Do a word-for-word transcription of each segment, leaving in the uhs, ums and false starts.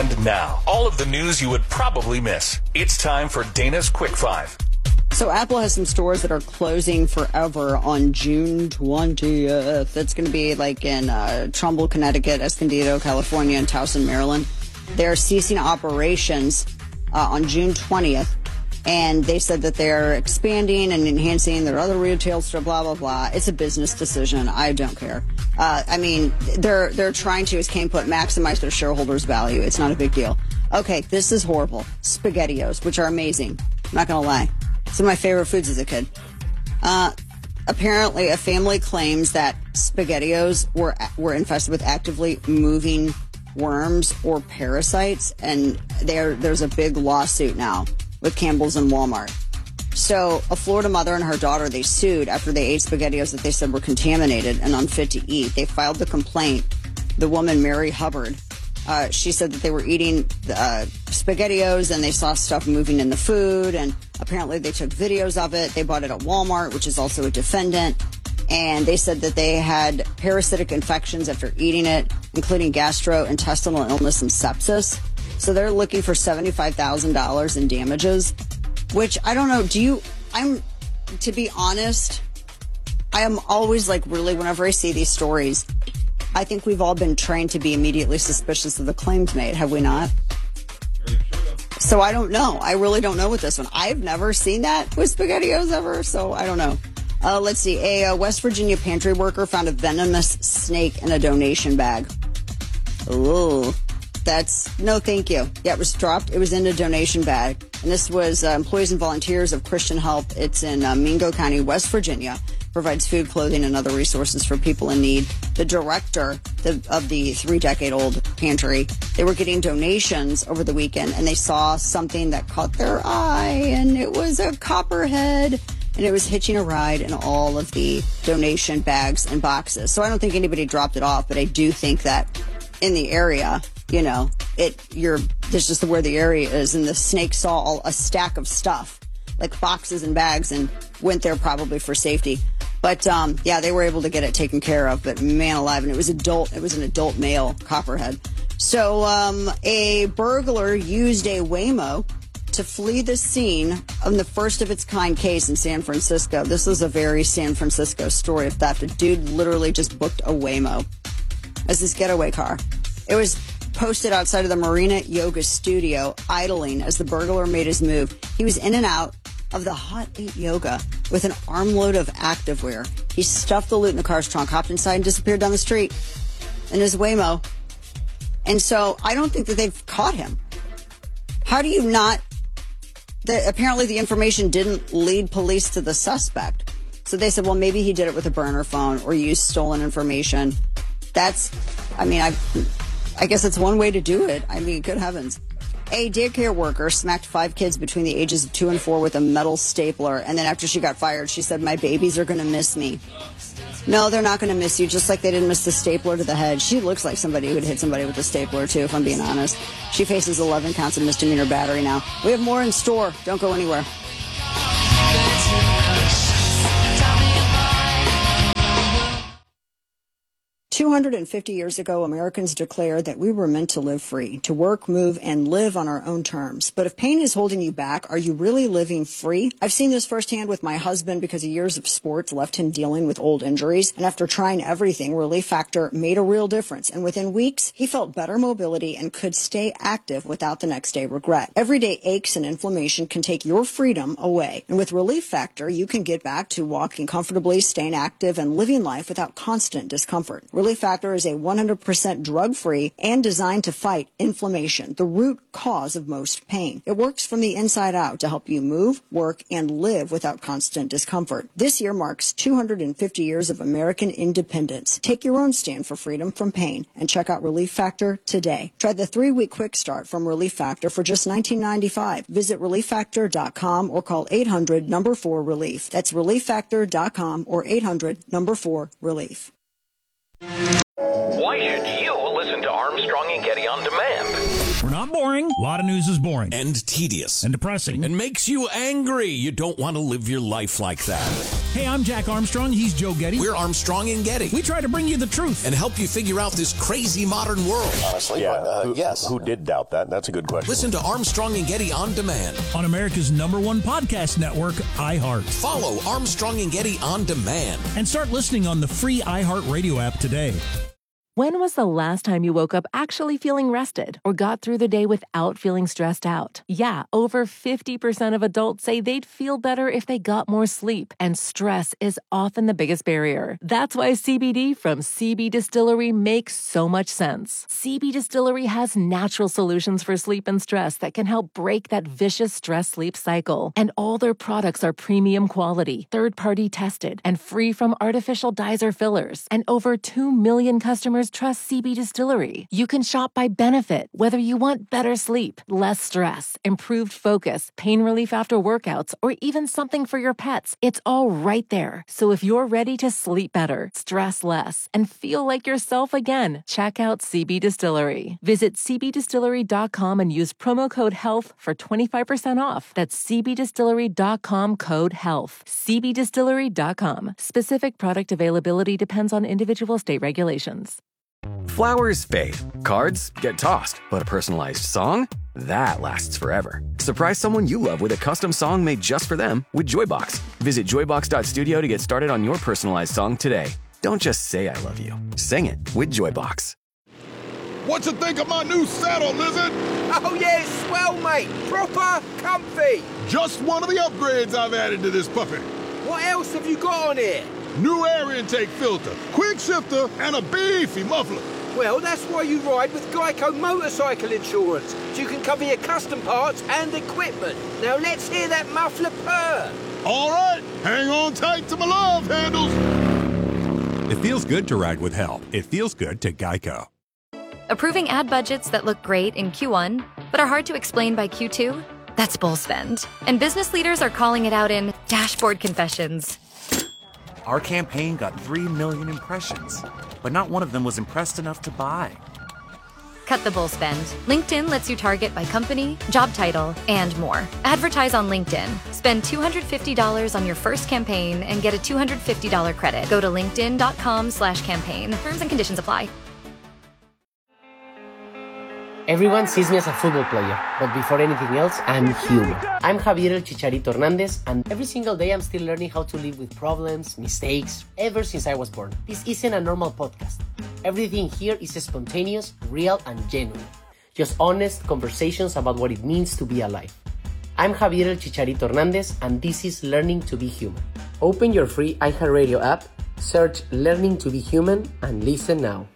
And now, all of the news you would probably miss. It's time for Dana's Quick Five. So Apple has some stores that are closing forever on June twentieth. It's going to be like in uh, Trumbull, Connecticut, Escondido, California, and Towson, Maryland. They're ceasing operations uh, on June twentieth. And they said that they're expanding and enhancing their other retail store, blah, blah, blah. It's a business decision. I don't care. Uh, I mean, they're they're trying to, as Kane put, maximize their shareholders' value. It's not a big deal. Okay, this is horrible. SpaghettiOs, which are amazing. I'm not going to lie. Some of my favorite foods as a kid. Uh, apparently, a family claims that SpaghettiOs were were infested with actively moving worms or parasites, and there there's a big lawsuit now with Campbell's and Walmart. So a Florida mother and her daughter, they sued after they ate SpaghettiOs that they said were contaminated and unfit to eat. They filed the complaint. The woman, Mary Hubbard, uh, she said that they were eating uh, SpaghettiOs and they saw stuff moving in the food, and apparently they took videos of it. They bought it at Walmart, which is also a defendant, and they said that they had parasitic infections after eating it, including gastrointestinal illness and sepsis. So they're looking for seventy-five thousand dollars in damages, which I don't know. Do you, I'm, to be honest, I am always like really, whenever I see these stories, I think we've all been trained to be immediately suspicious of the claims made, have we not? So I don't know. I really don't know with this one. I've never seen that with SpaghettiOs ever, so I don't know. Uh, let's see. A uh, West Virginia pantry worker found a venomous snake in a donation bag. Ooh. That's no thank you. Yeah, it was dropped. It was in a donation bag. And this was uh, employees and volunteers of Christian Help. It's in uh, Mingo County, West Virginia. Provides food, clothing, and other resources for people in need. The director the, of the three-decade-old pantry, they were getting donations over the weekend, and they saw something that caught their eye, and it was a copperhead, and it was hitching a ride in all of the donation bags and boxes. So I don't think anybody dropped it off, but I do think that in the area, you know, it you're there's just where the area is, and the snake saw all, a stack of stuff, like boxes and bags, and went there probably for safety. But um, yeah, they were able to get it taken care of. But man alive, and it was adult. It was an adult male copperhead. So um, a burglar used a Waymo to flee the scene of the first of its kind case in San Francisco. This is a very San Francisco story of theft. A dude literally just booked a Waymo as his getaway car. It was posted outside of the Marina Yoga Studio, idling as the burglar made his move. He was in and out of the Hot eight Yoga with an armload of activewear. He stuffed the loot in the car's trunk, hopped inside, and disappeared down the street in his Waymo. And so I don't think that they've caught him. How do you not... The, apparently the information didn't lead police to the suspect. So they said, well, maybe he did it with a burner phone or used stolen information. That's... I mean, I... I guess it's one way to do it. I mean, good heavens. A daycare worker smacked five kids between the ages of two and four with a metal stapler. And then after she got fired, she said, my babies are going to miss me. No, they're not going to miss you, just like they didn't miss the stapler to the head. She looks like somebody who would hit somebody with a stapler, too, if I'm being honest. She faces eleven counts of misdemeanor battery now. We have more in store. Don't go anywhere. two hundred fifty years ago, Americans declared that we were meant to live free, to work, move, and live on our own terms. But if pain is holding you back, are you really living free? I've seen this firsthand with my husband because years of sports left him dealing with old injuries. And after trying everything, Relief Factor made a real difference. And within weeks, he felt better mobility and could stay active without the next day regret. Everyday aches and inflammation can take your freedom away. And with Relief Factor, you can get back to walking comfortably, staying active, and living life without constant discomfort. Relief Factor is a one hundred percent drug-free and designed to fight inflammation, the root cause of most pain. It works from the inside out to help you move, work, and live without constant discomfort. This year marks two hundred fifty years of American independence. Take your own stand for freedom from pain and check out Relief Factor today. Try the three-week quick start from Relief Factor for just nineteen ninety-five dollars. Visit relief factor dot com or call eight hundred number four relief. That's relief factor dot com or eight hundred number four relief. Why should you listen to Armstrong and Getty on demand? Not boring. A lot of news is boring. And tedious. And depressing. And makes you angry. You don't want to live your life like that. Hey, I'm Jack Armstrong. He's Joe Getty. We're Armstrong and Getty. We try to bring you the truth. And help you figure out this crazy modern world. Honestly, yeah, but, uh, who, yes. Who did doubt that? That's a good question. Listen to Armstrong and Getty On Demand. On America's number one podcast network, iHeart. Follow Armstrong and Getty On Demand. And start listening on the free iHeart Radio app today. When was the last time you woke up actually feeling rested or got through the day without feeling stressed out? Yeah, over fifty percent of adults say they'd feel better if they got more sleep, and stress is often the biggest barrier. That's why C B D from C B Distillery makes so much sense. C B Distillery has natural solutions for sleep and stress that can help break that vicious stress-sleep cycle. And all their products are premium quality, third-party tested, and free from artificial dyes or fillers. And over two million customers trust C B Distillery. You can shop by benefit, whether you want better sleep, less stress, improved focus, pain relief after workouts, or even something for your pets. It's all right there. So if you're ready to sleep better, stress less, and feel like yourself again, check out C B Distillery. Visit c b distillery dot com and use promo code HEALTH for twenty-five percent off. That's c b distillery dot com code HEALTH. c b distillery dot com. Specific product availability depends on individual state regulations. Flowers fade, cards get tossed, but a personalized song? That lasts forever. Surprise someone you love with a custom song made just for them with Joybox. Visit joybox dot studio to get started on your personalized song today. Don't just say I love you. Sing it with Joybox. What you think of my new saddle, Lizard? Oh yeah, it's swell, mate. Proper comfy. Just one of the upgrades I've added to this puppy. What else have you got on here? New air intake filter, quick shifter, and a beefy muffler. Well, that's why you ride with Geico Motorcycle Insurance, so you can cover your custom parts and equipment. Now let's hear that muffler purr. All right, hang on tight to my love handles. It feels good to ride with help. It feels good to Geico. Approving ad budgets that look great in Q one, but are hard to explain by Q two? That's bull spend. And business leaders are calling it out in dashboard confessions. Our campaign got three million impressions, but not one of them was impressed enough to buy. Cut the bull spend. LinkedIn lets you target by company, job title, and more. Advertise on LinkedIn. Spend two hundred fifty dollars on your first campaign and get a two hundred fifty dollars credit. Go to linkedin dot com slash campaign. Terms and conditions apply. Everyone sees me as a football player, but before anything else, I'm human. I'm Javier El Chicharito Hernandez, and every single day I'm still learning how to live with problems, mistakes, ever since I was born. This isn't a normal podcast. Everything here is spontaneous, real, and genuine. Just honest conversations about what it means to be alive. I'm Javier El Chicharito Hernandez, and this is Learning to be Human. Open your free iHeartRadio app, search Learning to be Human, and listen now.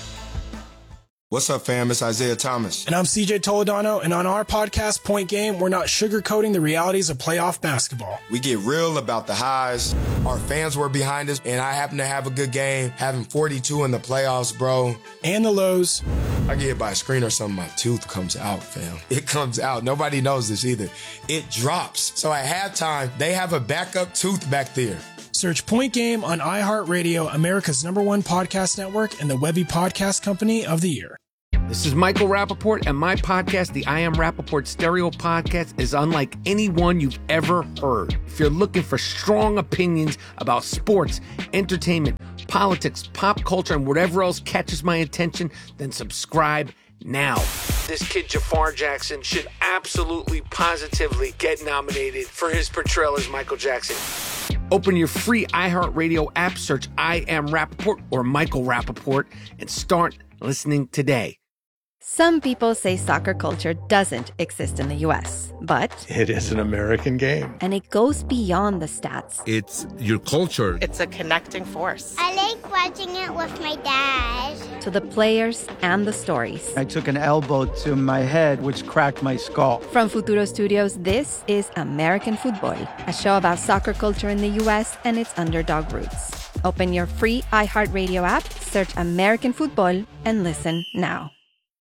What's up, fam? It's Isaiah Thomas. And I'm C J Toledano, and on our podcast, Point Game, we're not sugarcoating the realities of playoff basketball. We get real about the highs. Our fans were behind us, and I happen to have a good game, having forty-two in the playoffs, bro. And the lows. I get hit by a screen or something, my tooth comes out, fam. It comes out. Nobody knows this either. It drops. So at halftime, they have a backup tooth back there. Search Point Game on iHeartRadio, America's number one podcast network, and the Webby Podcast Company of the Year. This is Michael Rappaport, and my podcast, the I Am Rappaport Stereo Podcast, is unlike any one you've ever heard. If you're looking for strong opinions about sports, entertainment, politics, pop culture, and whatever else catches my attention, then subscribe now. This kid, Jafar Jackson, should absolutely, positively get nominated for his portrayal as Michael Jackson. Open your free iHeartRadio app, search I Am Rappaport or Michael Rappaport, and start listening today. Some people say soccer culture doesn't exist in the U S, but it is an American game. And it goes beyond the stats. It's your culture. It's a connecting force. I like watching it with my dad. To the players and the stories. I took an elbow to my head, which cracked my skull. From Futuro Studios, this is American Football, a show about soccer culture in the U S and its underdog roots. Open your free iHeartRadio app, search American Football, and listen now.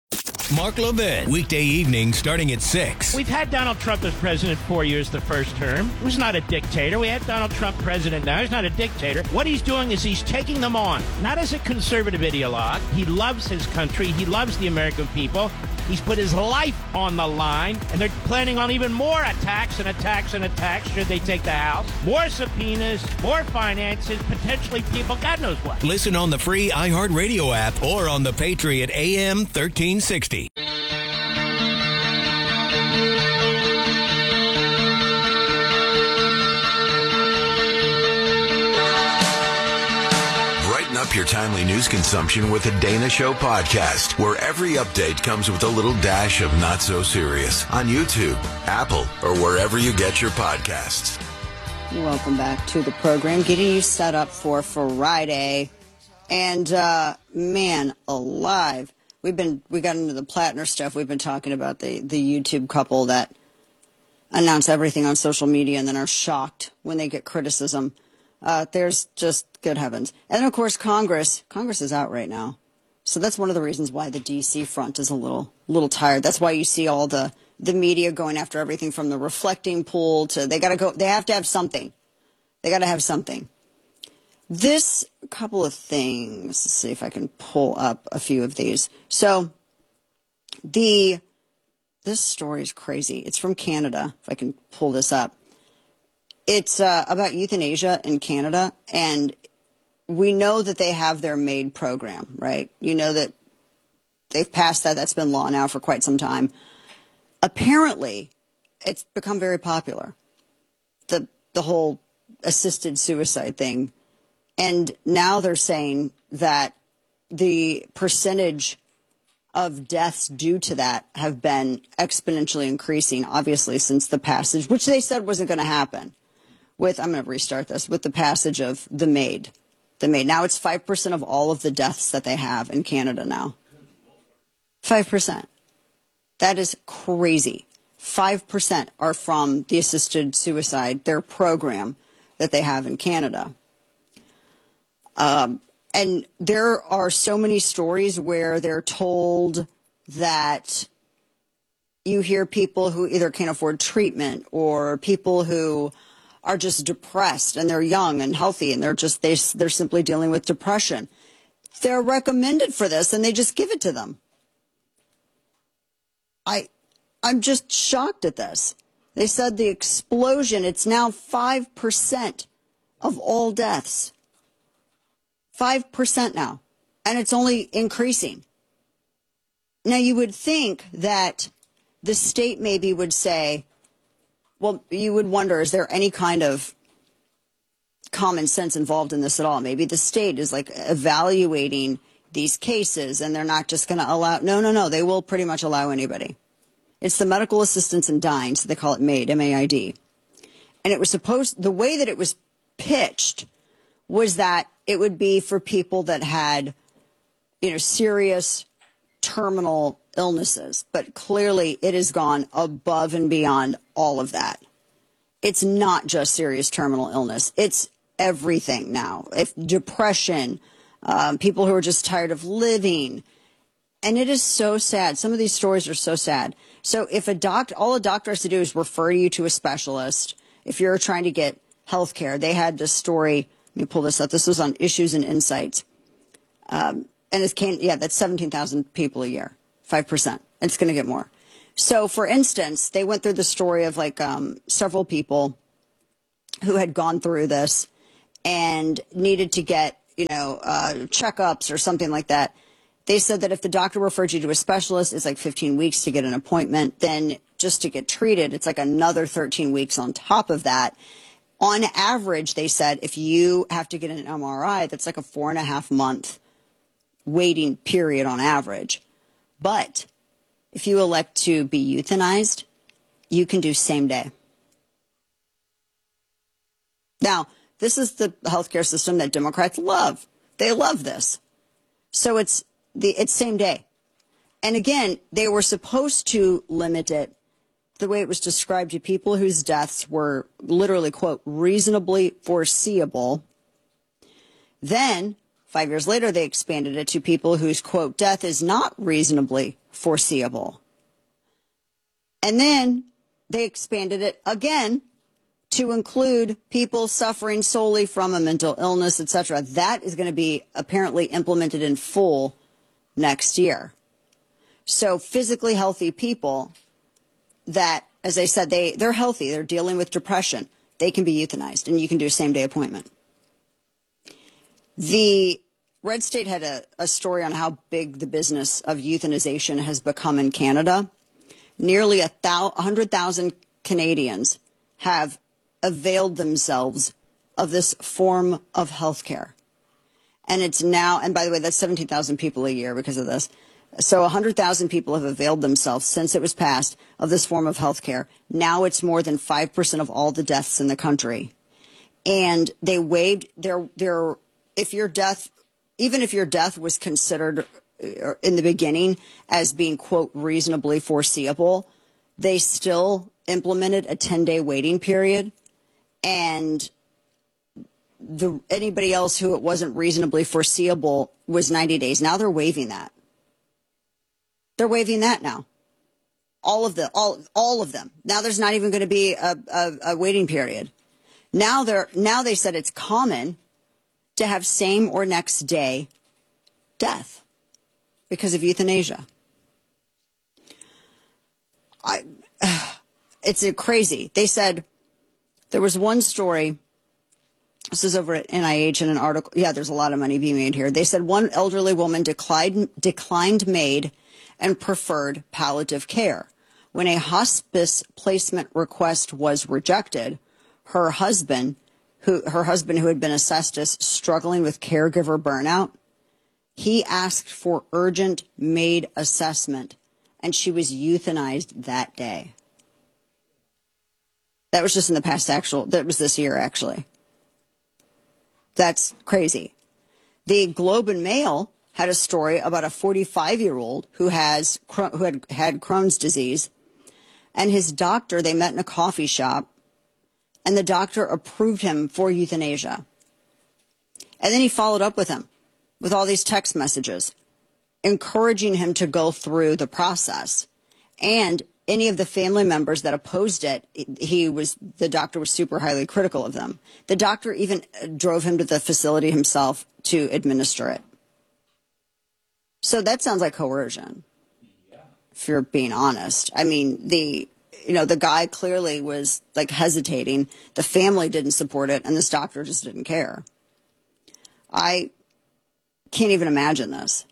Mark Levin. Weekday evening starting at six. We've had Donald Trump as president four years the first term. He was not a dictator. We had Donald Trump president now. He's not a dictator. What he's doing is he's taking them on, not as a conservative ideologue. He loves his country. He loves the American people. He's put his life on the line, and they're planning on even more attacks and attacks and attacks should they take the House. More subpoenas, more finances, potentially people, God knows what. Listen on the free iHeartRadio app or on the Patriot A M thirteen sixty. Brighten up your timely news consumption with the Dana Show podcast, where every update comes with a little dash of not so serious on YouTube, Apple, or wherever you get your podcasts. Welcome back to the program, getting you set up for Friday. And, uh, man, alive. We've been, we got into the Plattner stuff. We've been talking about the, the YouTube couple that announce everything on social media and then are shocked when they get criticism. Uh, there's just, good heavens. And then, of course, Congress. Congress is out right now. So that's one of the reasons why the D C front is a little little tired. That's why you see all the, the media going after everything from the reflecting pool to, they got to go, they have to have something. They got to have something. This couple of things, let's see if I can pull up a few of these. So the, this story is crazy. It's from Canada, if I can pull this up. It's uh, about euthanasia in Canada, and we know that they have their MAID program, right? You know that they've passed that. That's been law now for quite some time. Apparently, it's become very popular, the the whole assisted suicide thing. And now they're saying that the percentage of deaths due to that have been exponentially increasing, obviously, since the passage, which they said wasn't going to happen. With, I'm going to restart this, with the passage of the MAID. The MAID. Now it's five percent of all of the deaths that they have in Canada now. five percent. That is crazy. five percent are from the assisted suicide, their program that they have in Canada. Um, and there are so many stories where they're told that you hear people who either can't afford treatment or people who are just depressed and they're young and healthy and they're just, they, they're simply dealing with depression. They're recommended for this and they just give it to them. I, I'm just shocked at this. They said the explosion, it's now five percent of all deaths. five percent now. And it's only increasing. Now you would think that the state maybe would say, well, you would wonder, is there any kind of common sense involved in this at all? Maybe the state is like evaluating these cases and they're not just going to allow. No, no, no. They will pretty much allow anybody. It's the medical assistance in dying, so they call it MAID, M A I D. And it was supposed, the way that it was pitched was that it would be for people that had, you know, serious terminal illnesses, but clearly it has gone above and beyond all of that. It's not just serious terminal illness. It's everything now. If depression, um, people who are just tired of living. And it is so sad. Some of these stories are so sad. So if a doc, all a doctor has to do is refer you to a specialist. If you're trying to get health care, they had this story. Let me pull this up. This was on Issues and Insights. Um, and it came, yeah, that's seventeen thousand people a year. five percent. It's going to get more. So, for instance, they went through the story of like um, several people who had gone through this and needed to get, you know, uh, checkups or something like that. They said that if the doctor referred you to a specialist, it's like fifteen weeks to get an appointment. Then just to get treated, it's like another thirteen weeks on top of that. On average, they said if you have to get an M R I, that's like a four and a half month waiting period on average. But if you elect to be euthanized, you can do same day. Now, this is the healthcare system that Democrats love. They love this. So it's the it's same day. And again, they were supposed to limit it the way it was described to people whose deaths were literally, quote, reasonably foreseeable. Then Five years later, they expanded it to people whose, quote, death is not reasonably foreseeable. And then they expanded it again to include people suffering solely from a mental illness, et cetera. That is going to be apparently implemented in full next year. So physically healthy people that, as I said, they, they're healthy, they're dealing with depression, they can be euthanized, and you can do a same-day appointment. The Red State had a, a story on how big the business of euthanization has become in Canada. Nearly a thou- one hundred thousand Canadians have availed themselves of this form of health care. And it's now, and by the way, that's seventeen thousand people a year because of this. So one hundred thousand people have availed themselves since it was passed of this form of health care. Now it's more than five percent of all the deaths in the country. And they waived their, their, if your death, even if your death was considered in the beginning as being, quote, reasonably foreseeable, they still implemented a ten-day waiting period. And the, anybody else who it wasn't reasonably foreseeable was ninety days. Now they're waiving that. They're waiving that now. All of the all all of them. Now there's not even going to be a, a, a waiting period. Now they're now they said it's common to have same or next day death because of euthanasia. I it's a crazy. They said there was one story. This is over at N I H in an article. Yeah, there's a lot of money being made here. They said one elderly woman declined declined MAID and preferred palliative care. When a hospice placement request was rejected, her husband, who her husband who had been assessed as struggling with caregiver burnout, he asked for urgent MAID assessment, and she was euthanized that day. That was just in the past actual, that was this year actually. That's crazy. The Globe and Mail had a story about a forty-five-year-old who has who had had Crohn's disease, and his doctor, they met in a coffee shop, and the doctor approved him for euthanasia. And then he followed up with him with all these text messages, encouraging him to go through the process. And any of the family members that opposed it, he was the doctor was super highly critical of them. The doctor even drove him to the facility himself to administer it. So that sounds like coercion, if you're being honest. I mean, the you know the guy clearly was like hesitating. The family didn't support it, and this doctor just didn't care. I can't even imagine this.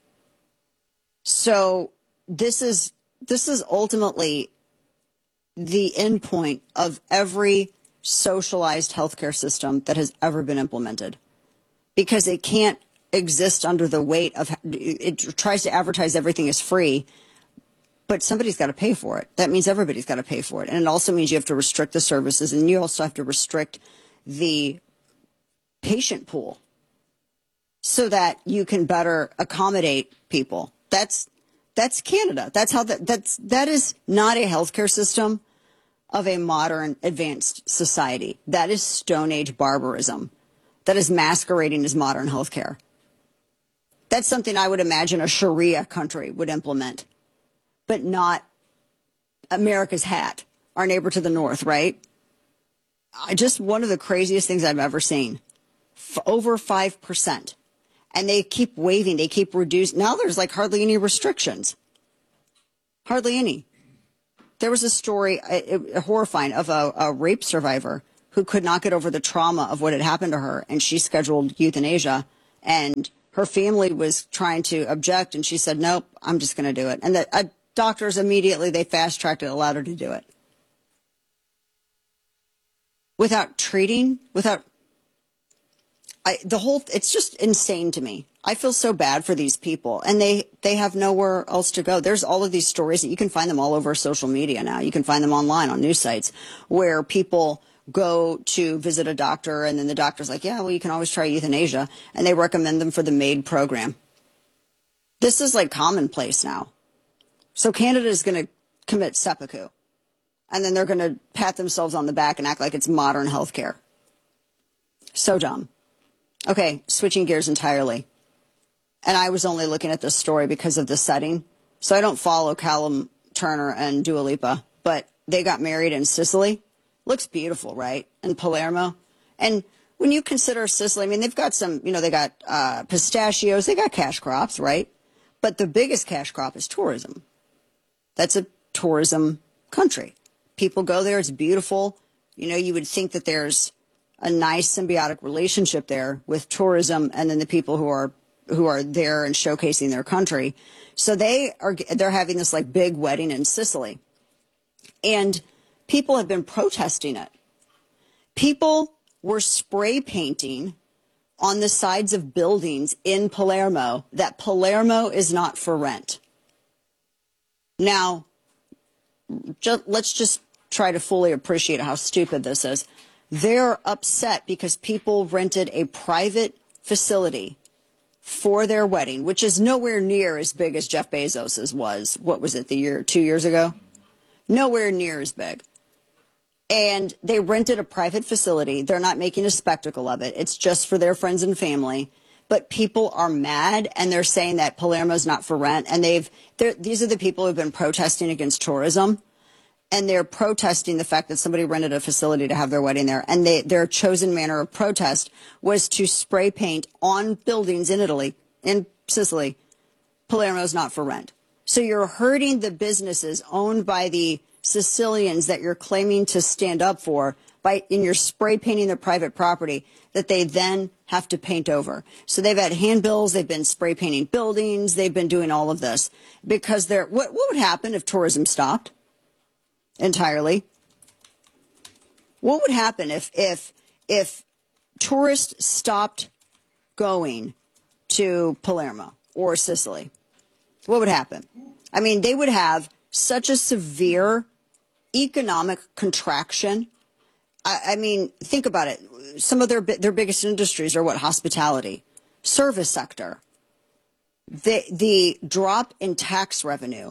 So this is this is ultimately the end point of every socialized healthcare system that has ever been implemented, because it can't exist under the weight of it tries to advertise everything is free, but somebody's got to pay for it. That means everybody's got to pay for it. And it also means you have to restrict the services, and you also have to restrict the patient pool so that you can better accommodate people. That's that's Canada. That's how that that's that is not a healthcare system of a modern advanced society. That is Stone Age barbarism. That is masquerading as modern healthcare. That's something I would imagine a Sharia country would implement, but not America's hat, our neighbor to the north, right? I, just one of the craziest things I've ever seen. F- over five percent. And they keep waiving, they keep reducing. Now there's like hardly any restrictions. Hardly any. There was a story, uh, uh, horrifying, of a, a rape survivor who could not get over the trauma of what had happened to her, and she scheduled euthanasia, and her family was trying to object, and she said, nope, I'm just going to do it. And the uh, doctors immediately, they fast-tracked it, allowed her to do it. Without treating, without, I, the whole, it's just insane to me. I feel so bad for these people, and they, they have nowhere else to go. There's all of these stories that you can find them all over social media now. You can find them online on news sites where people go to visit a doctor, and then the doctor's like, yeah, well, you can always try euthanasia, and they recommend them for the MAID program. This is like commonplace now. So Canada is going to commit seppuku, and then they're going to pat themselves on the back and act like it's modern healthcare. So dumb. Okay, switching gears entirely. and I was only looking at this story because of the setting. So I don't follow Callum Turner and Dua Lipa, but they got married in Sicily. Looks beautiful, right? In Palermo. And when you consider Sicily, I mean, they've got some, you know, they got uh, pistachios, they got cash crops, right? But the biggest cash crop is tourism. That's a tourism country. People go there, it's beautiful. You know, you would think that there's a nice symbiotic relationship there with tourism and then the people who are who are there and showcasing their country. So they are they're having this like big wedding in Sicily. And people have been protesting it. People were spray painting on the sides of buildings in Palermo that Palermo is not for rent. Now, just, let's just try to fully appreciate how stupid this is. They're upset because people rented a private facility for their wedding, which is nowhere near as big as Jeff Bezos's was. What was it, the year, two years ago? Nowhere near as big. And they rented a private facility. They're not making a spectacle of it. It's just for their friends and family. But people are mad, and they're saying that Palermo's not for rent. And they've these are the people who've been protesting against tourism. And they're protesting the fact that somebody rented a facility to have their wedding there. And they, their chosen manner of protest was to spray paint on buildings in Italy, in Sicily, Palermo's not for rent. So you're hurting the businesses owned by the Sicilians that you're claiming to stand up for by in your spray painting their private property that they then have to paint over. So they've had handbills, they've been spray painting buildings, they've been doing all of this because they're what, what would happen if tourism stopped entirely? What would happen if if if tourists stopped going to Palermo or Sicily? What would happen? I mean, they would have such a severe economic contraction. I, I mean, think about it. Some of their their biggest industries are what? Hospitality, service sector. The the drop in tax revenue,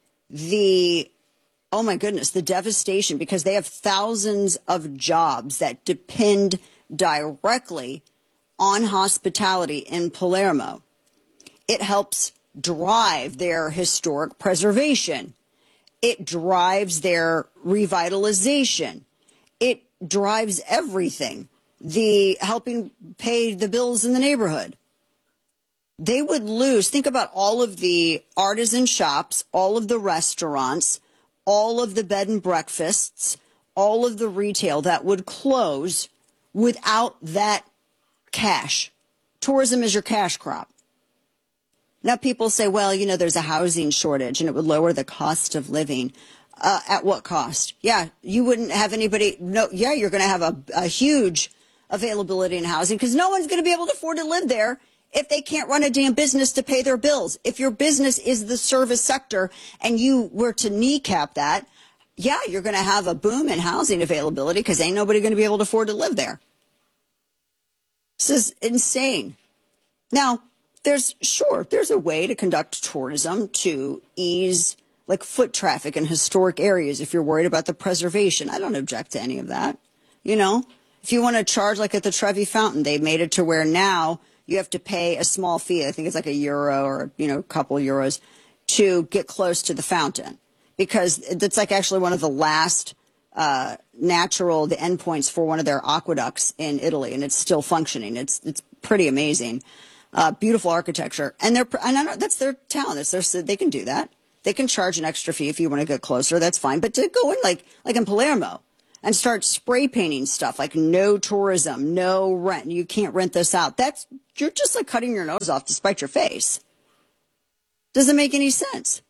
the oh my goodness, the devastation because they have thousands of jobs that depend directly on hospitality in Palermo. It helps drive their historic preservation. It drives their revitalization. It drives everything. The helping pay the bills in the neighborhood. They would lose. Think about all of the artisan shops, all of the restaurants, all of the bed and breakfasts, all of the retail that would close without that cash. Tourism is your cash crop. Now people say, well, you know, there's a housing shortage and it would lower the cost of living. Uh, at what cost? Yeah, you wouldn't have anybody. No, yeah, you're going to have a, a huge availability in housing because no one's going to be able to afford to live there if they can't run a damn business to pay their bills. If your business is the service sector and you were to kneecap that, yeah, you're going to have a boom in housing availability because ain't nobody going to be able to afford to live there. This is insane. Now, there's sure there's a way to conduct tourism to ease like foot traffic in historic areas if you're worried about the preservation. I don't object to any of that. You know, if you want to charge like at the Trevi Fountain, they made it to where now you have to pay a small fee. I think it's like a euro or, you know, a couple euros to get close to the fountain because it's like actually one of the last uh, natural, the endpoints for one of their aqueducts in Italy. And it's still functioning. It's, it's pretty amazing. Uh, beautiful architecture. And they're, and I know that's their town. That's their, they can do that. They can charge an extra fee if you want to get closer. That's fine. But to go in like, like in Palermo and start spray painting stuff like no tourism, no rent, you can't rent this out. That's, you're just like cutting your nose off to spite your face. Doesn't make any sense.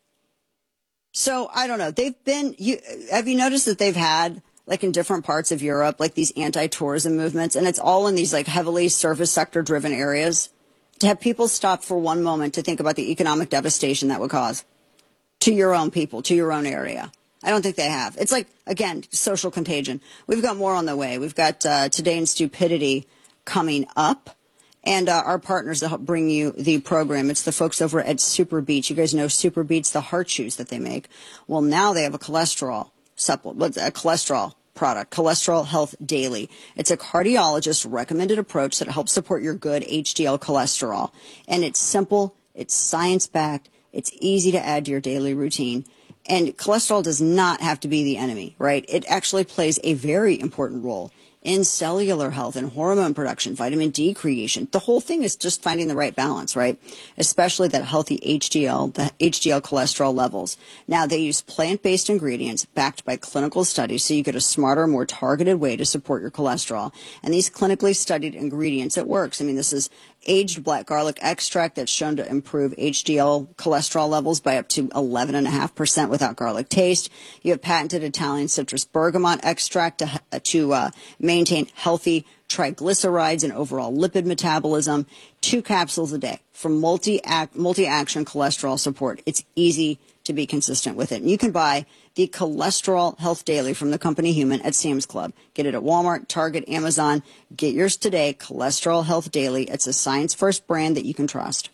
So I don't know. They've been, you, have you noticed that they've had like in different parts of Europe, like these anti-tourism movements, and it's all in these like heavily service sector driven areas? To have people stop for one moment to think about the economic devastation that would cause to your own people, to your own area. I don't think they have. It's like, again, social contagion. We've got more on the way. We've got uh, Today in Stupidity coming up. And uh, our partners that help bring you the program. It's the folks over at Super Beets. You guys know Super Beets, the heart chews that they make. Well, now they have a cholesterol supplement, a cholesterol product, Cholesterol Health Daily. It's a cardiologist recommended approach that helps support your good H D L cholesterol. And it's simple, it's science-backed, it's easy to add to your daily routine. And cholesterol does not have to be the enemy, right? It actually plays a very important role in cellular health and hormone production, vitamin D creation. The whole thing is just finding the right balance, right? Especially that healthy H D L, the H D L cholesterol levels. Now, they use plant-based ingredients backed by clinical studies so you get a smarter, more targeted way to support your cholesterol. And these clinically studied ingredients, it works. I mean, this is aged black garlic extract that's shown to improve H D L cholesterol levels by up to eleven point five percent without garlic taste. You have patented Italian citrus bergamot extract to, uh, to uh, maintain healthy triglycerides and overall lipid metabolism. Two capsules a day for multi-act, multi-action cholesterol support. It's easy to be consistent with it. And you can buy the Cholesterol Health Daily from the company Human at Sam's Club. Get it at Walmart, Target, Amazon. Get yours today, Cholesterol Health Daily. It's a science-first brand that you can trust.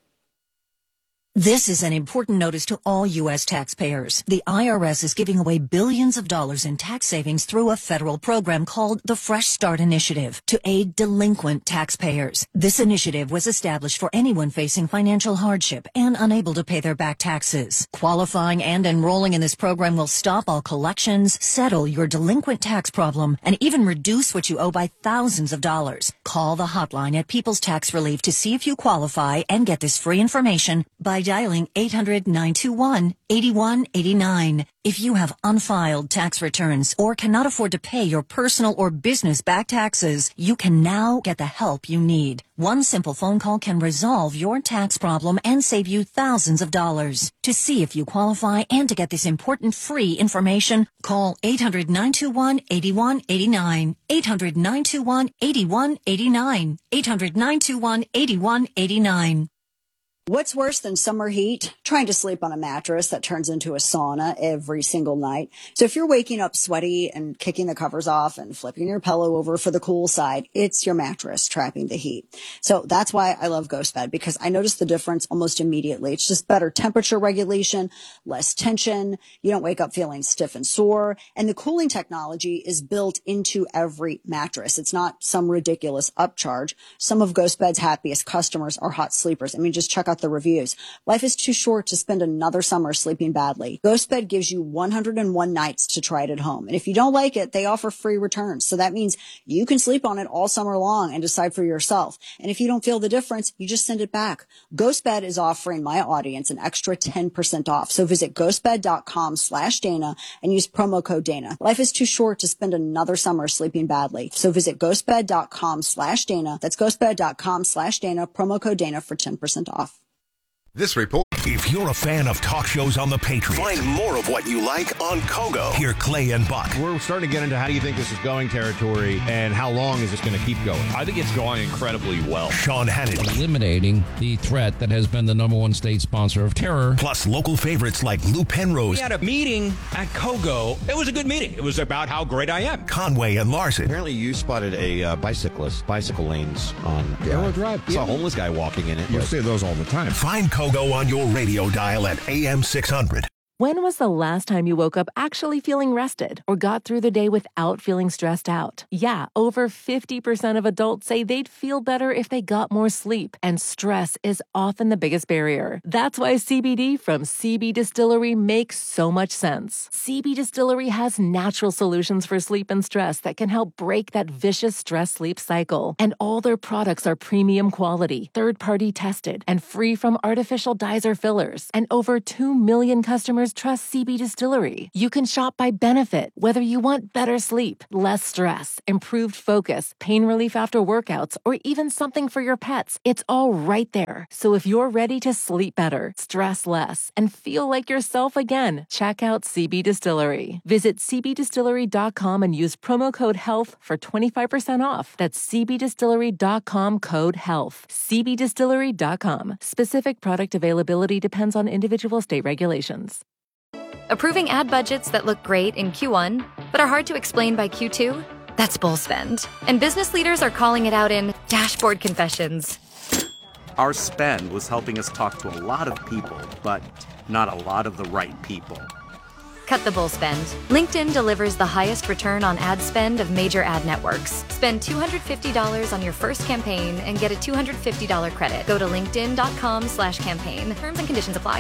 This is an important notice to all U S taxpayers. The I R S is giving away billions of dollars in tax savings through a federal program called the Fresh Start Initiative to aid delinquent taxpayers. This initiative was established for anyone facing financial hardship and unable to pay their back taxes. Qualifying and enrolling in this program will stop all collections, settle your delinquent tax problem, and even reduce what you owe by thousands of dollars. Call the hotline at People's Tax Relief to see if you qualify and get this free information by dialing eight hundred, nine two one, eight one eight nine. If you have unfiled tax returns or cannot afford to pay your personal or business back taxes, you can now get the help you need. One simple phone call can resolve your tax problem and save you thousands of dollars. To see if you qualify and to get this important free information, call eight hundred, nine two one, eight one eight nine. eight hundred, nine two one, eight one eight nine. eight hundred, nine two one, eight one eight nine. What's worse than summer heat? Trying to sleep on a mattress that turns into a sauna every single night. So if you're waking up sweaty and kicking the covers off and flipping your pillow over for the cool side, it's your mattress trapping the heat. So that's why I love GhostBed, because I notice the difference almost immediately. It's just better temperature regulation, less tension. You don't wake up feeling stiff and sore. And the cooling technology is built into every mattress. It's not some ridiculous upcharge. Some of GhostBed's happiest customers are hot sleepers. I mean, just check out the reviews. Life is too short to spend another summer sleeping badly. GhostBed gives you one hundred one nights to try it at home. And if you don't like it, they offer free returns. So that means you can sleep on it all summer long and decide for yourself. And if you don't feel the difference, you just send it back. GhostBed is offering my audience an extra ten percent off. So visit ghostbed.com slash Dana and use promo code Dana. Life is too short to spend another summer sleeping badly. So visit ghostbed.com slash Dana. That's ghostbed.com slash Dana, promo code Dana for ten percent off. This report. If you're a fan of talk shows on the Patriot, find more of what you like on Kogo. Hear Clay and Buck. We're starting to get into how do you think this is going territory and how long is this going to keep going? I think it's going incredibly well. Sean Hannity. Eliminating the threat that has been the number one state sponsor of terror. Plus local favorites like Lou Penrose. We had a meeting at Kogo. It was a good meeting. It was about how great I am. Conway and Larson. Apparently you spotted a uh, bicyclist, bicycle lanes on Arrow Drive. Saw a homeless guy walking in it. You see those all the time. Find Kogo on your radio dial at A M six hundred. When was the last time you woke up actually feeling rested or got through the day without feeling stressed out? Yeah, over fifty percent of adults say they'd feel better if they got more sleep, and stress is often the biggest barrier. That's why C B D from C B Distillery makes so much sense. C B Distillery has natural solutions for sleep and stress that can help break that vicious stress-sleep cycle. And all their products are premium quality, third-party tested, and free from artificial dyes or fillers. And over two million customers trust C B Distillery. You can shop by benefit, whether you want better sleep, less stress, improved focus, pain relief after workouts, or even something for your pets. It's all right there. So if you're ready to sleep better, stress less, and feel like yourself again, check out C B Distillery. Visit c b distillery dot com and use promo code HEALTH for twenty-five percent off. That's c b distillery dot com code HEALTH. c b distillery dot com. Specific product availability depends on individual state regulations. Approving ad budgets that look great in Q one, but are hard to explain by Q two? That's bull spend. And business leaders are calling it out in dashboard confessions. Our spend was helping us talk to a lot of people, but not a lot of the right people. Cut the bull spend. LinkedIn delivers the highest return on ad spend of major ad networks. Spend two hundred fifty dollars on your first campaign and get a two hundred fifty dollars credit. Go to linkedin.com slash campaign. Terms and conditions apply.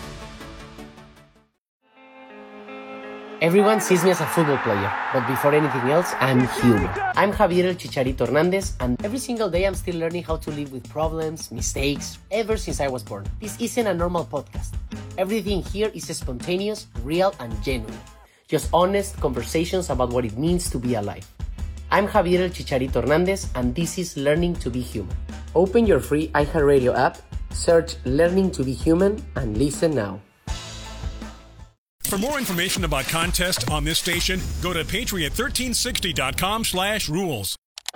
Everyone sees me as a football player, but before anything else, I'm human. I'm Javier El Chicharito Hernandez, and every single day I'm still learning how to live with problems, mistakes, ever since I was born. This isn't a normal podcast. Everything here is spontaneous, real, and genuine. Just honest conversations about what it means to be alive. I'm Javier El Chicharito Hernandez, and this is Learning to be Human. Open your free iHeartRadio app, search Learning to be Human, and listen now. For more information about contests on this station, go to patriot thirteen sixty dot com slash rules.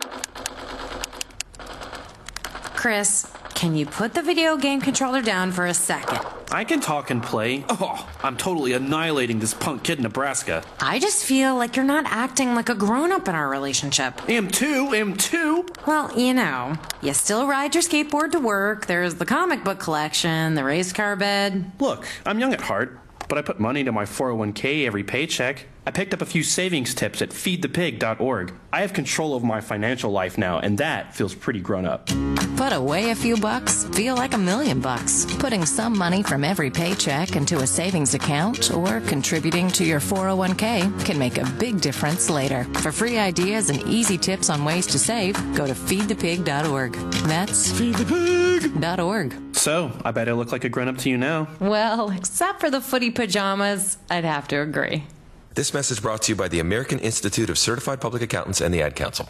Chris, can you put the video game controller down for a second? I can talk and play. Oh, I'm totally annihilating this punk kid in Nebraska. I just feel like you're not acting like a grown-up in our relationship. Am too, am too. Well, you know, you still ride your skateboard to work, there's the comic book collection, the race car bed. Look, I'm young at heart, but I put money into my four oh one k every paycheck. I picked up a few savings tips at feed the pig dot org. I have control over my financial life now, and that feels pretty grown up. Put away a few bucks, feel like a million bucks. Putting some money from every paycheck into a savings account or contributing to your four oh one k can make a big difference later. For free ideas and easy tips on ways to save, go to feed the pig dot org. That's feed the pig dot org. So, I bet I look like a grown-up to you now. Well, except for the footy pajamas, I'd have to agree. This message brought to you by the American Institute of Certified Public Accountants and the Ad Council.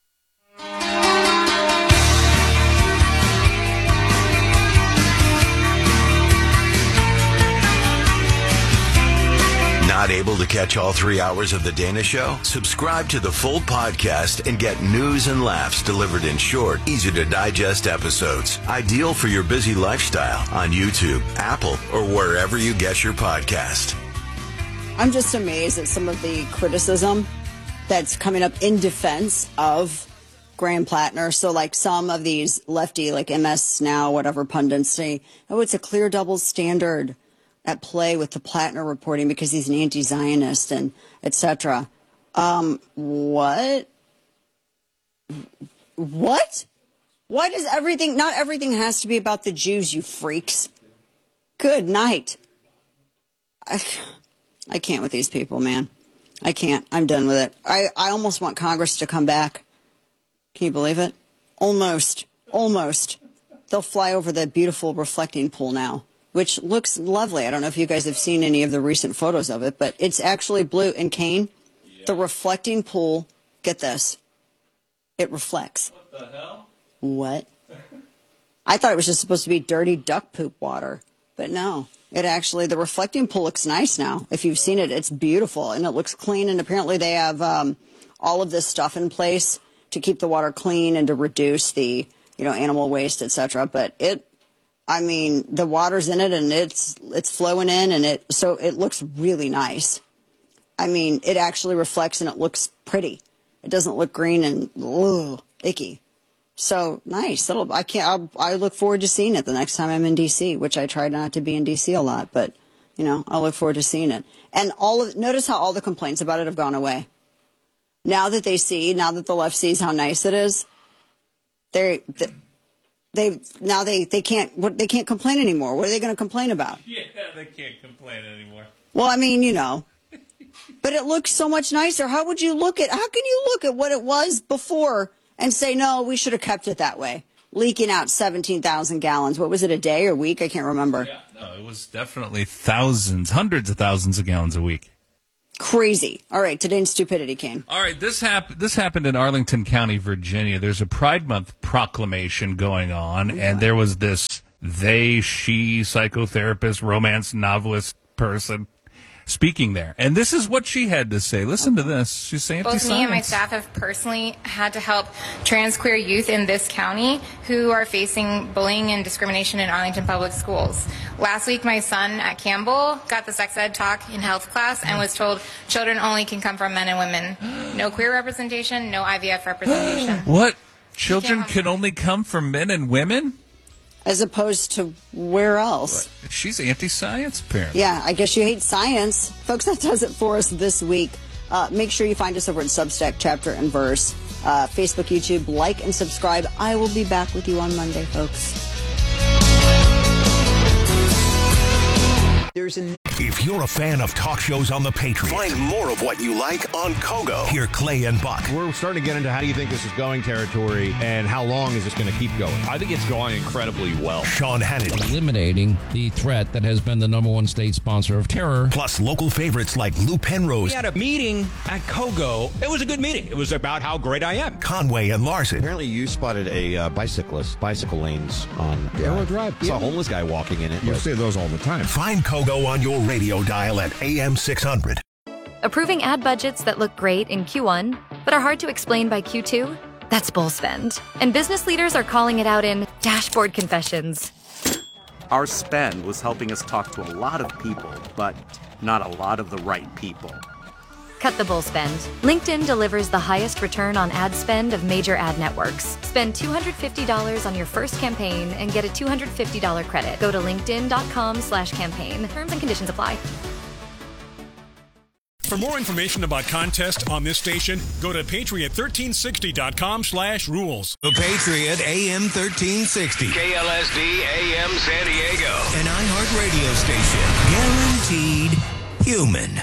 Not able to catch all three hours of The Dana Show? Subscribe to the full podcast and get news and laughs delivered in short, easy-to-digest episodes. Ideal for your busy lifestyle on YouTube, Apple, or wherever you get your podcast. I'm just amazed at some of the criticism that's coming up in defense of Graham Plattner. So like some of these lefty, like M S Now, whatever pundits say, oh, it's a clear double standard at play with the Plattner reporting because he's an anti-Zionist and et cetera. Um, what? What? Why does everything, not everything has to be about the Jews, you freaks. Good night. I, I can't with these people, man. I can't. I'm done with it. I, I almost want Congress to come back. Can you believe it? Almost. Almost. They'll fly over the beautiful reflecting pool now, which looks lovely. I don't know if you guys have seen any of the recent photos of it, but it's actually blue. And Kane, yeah. The reflecting pool, get this, it reflects. What the hell? What? I thought it was just supposed to be dirty duck poop water, but no. It actually, the reflecting pool looks nice now. If you've seen it, it's beautiful, and it looks clean, and apparently they have um, all of this stuff in place to keep the water clean and to reduce the, you know, animal waste, et cetera. But it, I mean, the water's in it, and it's it's flowing in, and it so it looks really nice. I mean, it actually reflects, and it looks pretty. It doesn't look green and ugh, icky. So nice. That'll, I can't. I'll, I look forward to seeing it the next time I'm in D C, which I try not to be in D C a lot, but you know, I look forward to seeing it. And all of notice how all the complaints about it have gone away. Now that they see, now that the left sees how nice it is, they they now they they can't what they can't complain anymore. What are they going to complain about? Yeah, they can't complain anymore. Well, I mean, you know. But it looks so much nicer. How would you look at? How can you look at what it was before and say, no, we should have kept it that way? Leaking out seventeen thousand gallons. What was it, a day or a week? I can't remember. Yeah, no, it was definitely thousands, hundreds of thousands of gallons a week. Crazy. All right, today's stupidity, Kane. All right, this, hap- this happened in Arlington County, Virginia. There's a Pride Month proclamation going on, what? And there was this they, she, psychotherapist, romance novelist person speaking there. And this is what she had to say. Listen to this. She's saying both me and my staff have personally had to help trans queer youth in this county who are facing bullying and discrimination in Arlington Public Schools. Last week, my son at Campbell got the sex ed talk in health class and was told children only can come from men and women. No queer representation, no I V F representation. What? Children can only come from men and women? as opposed to where else? What? She's anti-science, apparently. Yeah, I guess you hate science. Folks, that does it for us this week. Uh, make sure you find us over at Substack, Chapter and Verse, uh, Facebook, YouTube. Like and subscribe. I will be back with you on Monday, folks. There's an If you're a fan of talk shows on the Patriot, find more of what you like on Kogo. Hear Clay and Buck. We're starting to get into how do you think this is going territory and how long is this going to keep going? I think it's going incredibly well. Sean Hannity. Eliminating the threat that has been the number one state sponsor of terror. Plus local favorites like Lou Penrose. We had a meeting at Kogo. It was a good meeting. It was about how great I am. Conway and Larson. Apparently you spotted a uh, bicyclist, bicycle lanes on Arrow Drive. Saw a homeless guy walking in it. You see those all the time. Find Kogo on your radio dial at A M six hundred. Approving ad budgets that look great in Q one, but are hard to explain by Q two? That's bull spend. And business leaders are calling it out in dashboard confessions. Our spend was helping us talk to a lot of people, but not a lot of the right people. Cut the bull spend. LinkedIn delivers the highest return on ad spend of major ad networks. Spend two hundred fifty dollars on your first campaign and get a two hundred fifty dollars credit. Go to linkedin.com slash campaign. Terms and conditions apply. For more information about contests on this station, go to patriot thirteen sixty dot com slash rules. The Patriot A M thirteen sixty. K L S D A M San Diego. An iHeart radio station. Guaranteed human.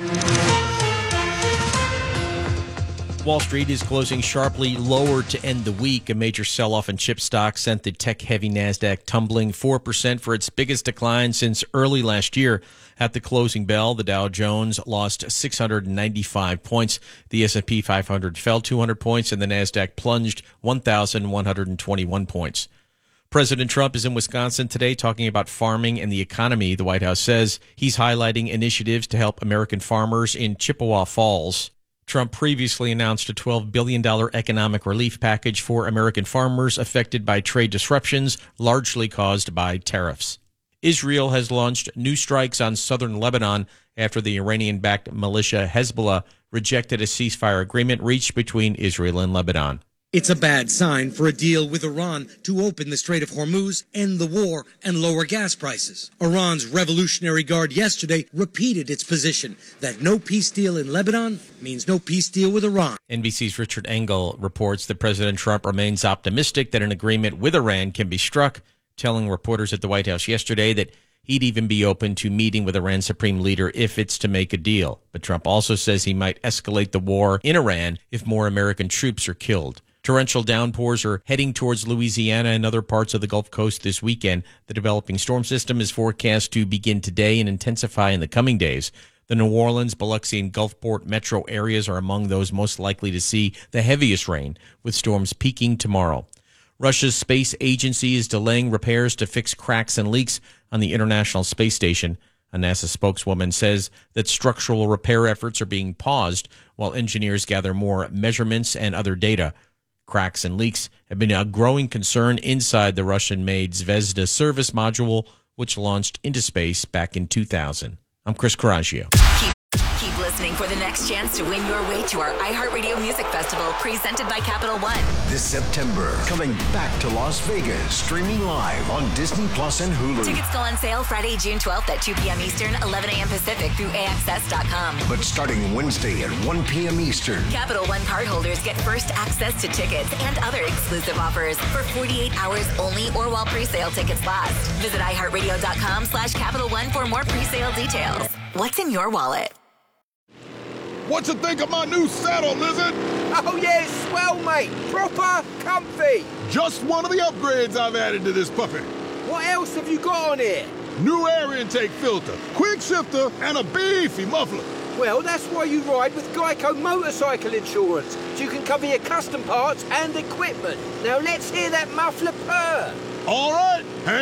Wall Street is closing sharply lower to end the week. A major sell-off in chip stocks sent the tech-heavy NASDAQ tumbling four percent for its biggest decline since early last year. At the closing bell, the Dow Jones lost six hundred ninety-five points. The S and P five hundred fell two hundred points, and the NASDAQ plunged one thousand one hundred twenty-one points. President Trump is in Wisconsin today talking about farming and the economy. The White House says he's highlighting initiatives to help American farmers in Chippewa Falls. Trump previously announced a twelve billion dollars economic relief package for American farmers affected by trade disruptions, largely caused by tariffs. Israel has launched new strikes on southern Lebanon after the Iranian-backed militia Hezbollah rejected a ceasefire agreement reached between Israel and Lebanon. It's a bad sign for a deal with Iran to open the Strait of Hormuz, end the war, and lower gas prices. Iran's Revolutionary Guard yesterday repeated its position that no peace deal in Lebanon means no peace deal with Iran. N B C's Richard Engel reports that President Trump remains optimistic that an agreement with Iran can be struck, telling reporters at the White House yesterday that he'd even be open to meeting with Iran's supreme leader if it's to make a deal. But Trump also says he might escalate the war in Iran if more American troops are killed. Torrential downpours are heading towards Louisiana and other parts of the Gulf Coast this weekend. The developing storm system is forecast to begin today and intensify in the coming days. The New Orleans, Biloxi, and Gulfport metro areas are among those most likely to see the heaviest rain, with storms peaking tomorrow. Russia's space agency is delaying repairs to fix cracks and leaks on the International Space Station. A NASA spokeswoman says that structural repair efforts are being paused while engineers gather more measurements and other data. Cracks and leaks have been a growing concern inside the Russian-made Zvezda service module, which launched into space back in two thousand. I'm Chris Coraggio. Keep, keep listening for the next chance to win your way to our iHeartRadio Music Festival, presented by Capital One. This September, coming back to Las Vegas, streaming live on Disney Plus and Hulu. Tickets go on sale Friday, June twelfth at two p.m. Eastern, eleven a.m. Pacific through A X S dot com. But starting Wednesday at one p.m. Eastern, Capital One cardholders get first access to tickets and other exclusive offers for forty-eight hours only or while pre-sale tickets last. Visit iHeartRadio.com slash Capital One for more pre-sale details. What's in your wallet? What you think of my new saddle, Lizard? Oh, yeah, it's swell, mate. Proper comfy. Just one of the upgrades I've added to this puppy. What else have you got on here? New air intake filter, quick shifter, and a beefy muffler. Well, that's why you ride with Geico Motorcycle Insurance, so you can cover your custom parts and equipment. Now let's hear that muffler purr. All right.